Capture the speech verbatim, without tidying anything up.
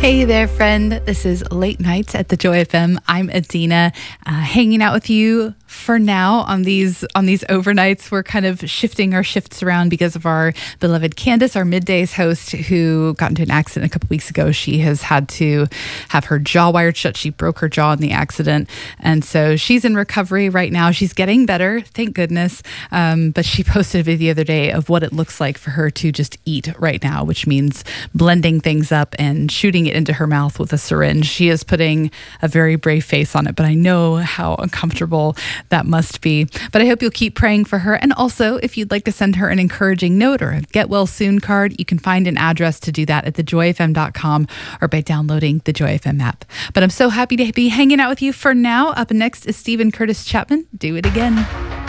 Hey there, friend. This is Late Nights at the Joy F M. I'm Adina, uh, hanging out with you for now on these on these overnights. We're kind of shifting our shifts around because of our beloved Candace, our middays host, who got into an accident a couple weeks ago. She has had to have her jaw wired shut. She broke her jaw in the accident, and so she's in recovery right now. She's getting better, thank goodness. Um, but she posted a video the other day of what it looks like for her to just eat right now, which means blending things up and shooting it into her mouth with a syringe. She is putting a very brave face on it, but I know how uncomfortable that must be. But I hope you'll keep praying for her. And also, if you'd like to send her an encouraging note or a get well soon card, you can find an address to do that at the joy f m dot com or by downloading the Joy F M app. But I'm so happy to be hanging out with you for now. Up next is Stephen Curtis Chapman. Do it again.